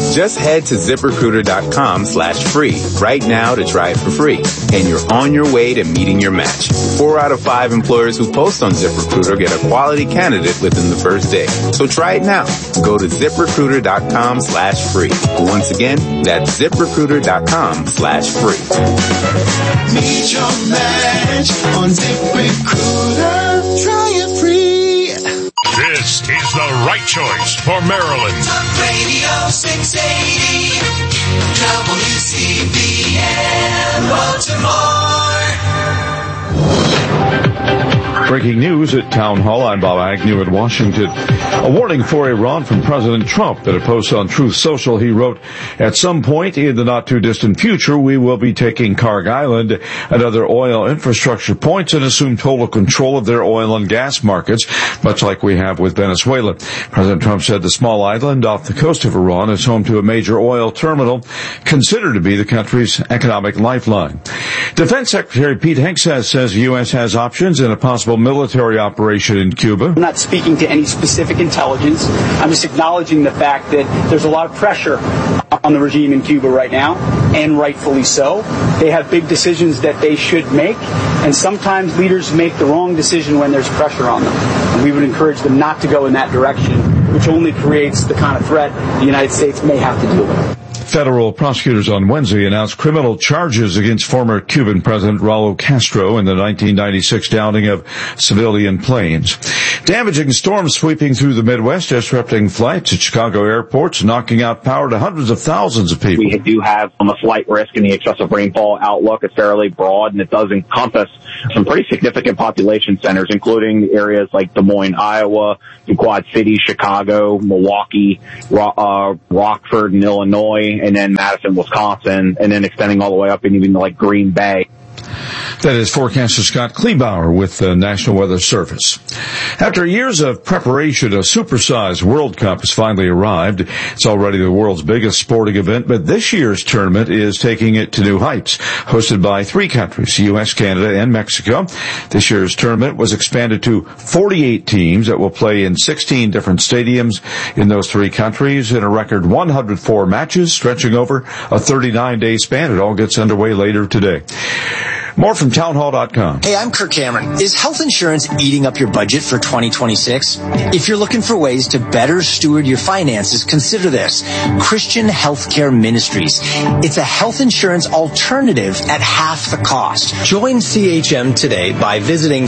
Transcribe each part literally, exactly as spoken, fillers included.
Just head to ZipRecruiter.com slash free right now to try it for free. And you're on your way to meeting your match. Four out of five employers who post on ZipRecruiter get a quality candidate within the first day. So try it now. Go to ZipRecruiter.com slash free. Once again, that's ZipRecruiter.com slash free. Meet your match on ZipRecruiter. Try it free. This is the right choice for Maryland. Talk Radio six eighty W C B M Baltimore. Breaking news at Town Hall. I'm Bob Agnew in Washington. A warning for Iran from President Trump. In a post on Truth Social, he wrote, at some point in the not-too-distant future, we will be taking Karg Island and other oil infrastructure points and assume total control of their oil and gas markets, much like we have with Venezuela. President Trump said the small island off the coast of Iran is home to a major oil terminal considered to be the country's economic lifeline. Defense Secretary Pete Hegseth says the U S has options in a possible military operation in Cuba. I'm not speaking to any specific intelligence. I'm just acknowledging the fact that there's a lot of pressure on the regime in Cuba right now, and rightfully so. They have big decisions that they should make, and sometimes leaders make the wrong decision when there's pressure on them. And we would encourage them not to go in that direction, which only creates the kind of threat the United States may have to deal with. Federal prosecutors on Wednesday announced criminal charges against former Cuban President Raul Castro in the nineteen ninety-six downing of civilian planes. Damaging storms sweeping through the Midwest, disrupting flights at Chicago airports, knocking out power to hundreds of thousands of people. We do have um, a slight risk in the excessive rainfall outlook. It's fairly broad, and it does encompass some pretty significant population centers, including areas like Des Moines, Iowa, the Quad Cities, Chicago, Milwaukee, Ro- uh, Rockford, and Illinois, and then Madison, Wisconsin, and then extending all the way up and even like Green Bay. That is forecaster Scott Kleebauer with the National Weather Service. After years of preparation, a supersized World Cup has finally arrived. It's already the world's biggest sporting event, but this year's tournament is taking it to new heights. Hosted by three countries, U S, Canada, and Mexico, this year's tournament was expanded to forty-eight teams that will play in sixteen different stadiums in those three countries in a record one hundred four matches stretching over a thirty-nine day span. It all gets underway later today. More from townhall dot com. Hey, I'm Kirk Cameron. Is health insurance eating up your budget for twenty twenty-six? If you're looking for ways to better steward your finances, consider this. Christian Healthcare Ministries. It's a health insurance alternative at half the cost. Join C H M today by visiting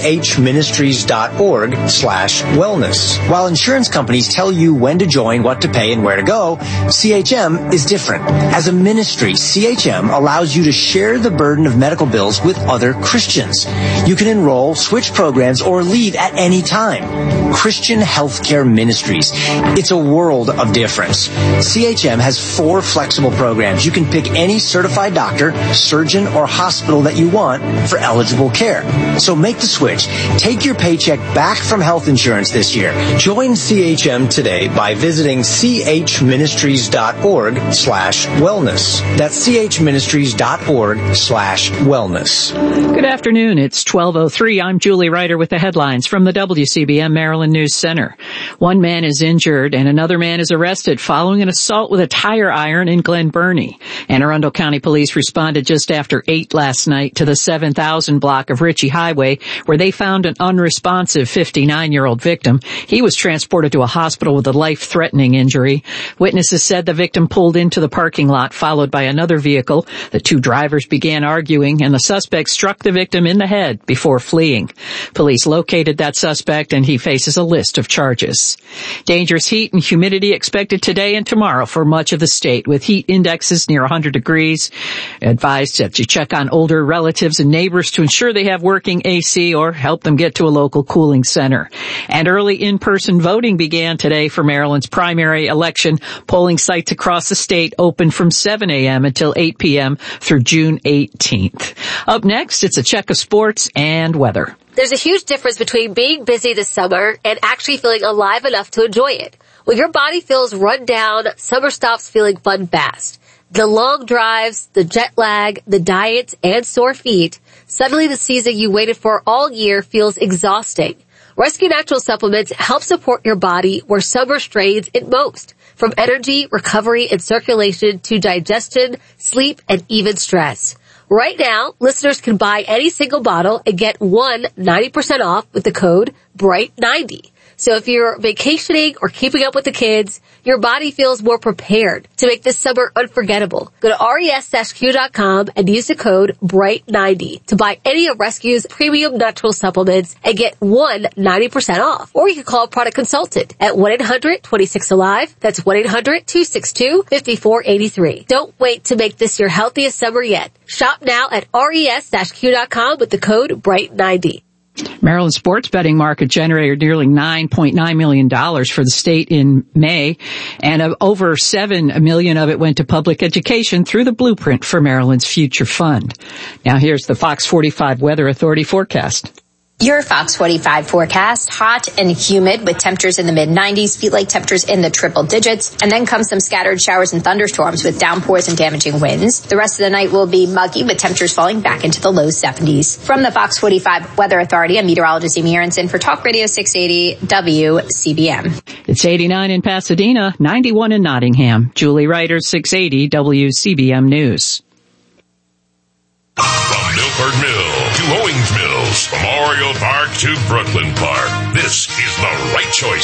chministries.org slash wellness. While insurance companies tell you when to join, what to pay, and where to go, C H M is different. As a ministry, C H M allows you to share the burden of medical bills with other Christians. You can enroll, switch programs, or leave at any time. Christian Healthcare Ministries. It's a world of difference. C H M has four flexible programs. You can pick any certified doctor, surgeon, or hospital that you want for eligible care. So make the switch. Take your paycheck back from health insurance this year. Join C H M today by visiting chministries.org slash wellness. That's chministries.org slash wellness. Good afternoon. It's twelve oh three. I'm Julie Ryder with the headlines from the W C B M Maryland News Center. One man is injured and another man is arrested following an assault with a tire iron in Glen Burnie. Anne Arundel County Police responded just after eight last night to the seven thousand block of Ritchie Highway, where they found an unresponsive fifty-nine-year-old victim. He was transported to a hospital with a life-threatening injury. Witnesses said the victim pulled into the parking lot, followed by another vehicle. The two drivers began arguing, and the suspect struck the victim in the head before fleeing. Police located that suspect, and he faces a list of charges. Dangerous heat and humidity expected today and tomorrow for much of the state, with heat indexes near one hundred degrees. Advised that you check on older relatives and neighbors to ensure they have working A C or help them get to a local cooling center. And early in-person voting began today for Maryland's primary election. Polling sites across the state open from seven a.m. until eight p.m. through June eighteenth. Up next, it's a check of sports and weather. There's a huge difference between being busy this summer and actually feeling alive enough to enjoy it. When your body feels run down, summer stops feeling fun fast. The long drives, the jet lag, the diets, and sore feet, suddenly the season you waited for all year feels exhausting. Rescue Natural Supplements help support your body where summer strains it most. from energy, recovery, and circulation to digestion, sleep, and even stress. Right now, listeners can buy any single bottle and get one ninety percent off with the code bright ninety. So if you're vacationing or keeping up with the kids, your body feels more prepared to make this summer unforgettable. Go to res dash q dot com and use the code bright ninety to buy any of Rescue's premium natural supplements and get one ninety percent off. Or you can call a product consultant at one eight hundred twenty-six alive. That's one eight hundred two six two five four eight three. Don't wait to make this your healthiest summer yet. Shop now at res dash q dot com with the code bright ninety. Maryland sports betting market generated nearly nine point nine million dollars for the state in May, and over seven million dollars of it went to public education through the Blueprint for Maryland's Future Fund. Now here's the Fox forty-five Weather Authority forecast. Your Fox forty-five forecast, hot and humid with temperatures in the mid nineties, feet like temperatures in the triple digits, and then comes some scattered showers and thunderstorms with downpours and damaging winds. The rest of the night will be muggy with temperatures falling back into the low seventies. From the Fox forty-five Weather Authority, I'm meteorologist Amy Aronson for Talk Radio six eighty W C B M. It's eighty-nine in Pasadena, ninety-one in Nottingham. Julie Ryder, six eighty W C B M News. From Milford Mill to Owings Mills, Memorial Park to Brooklyn Park, this is the right choice.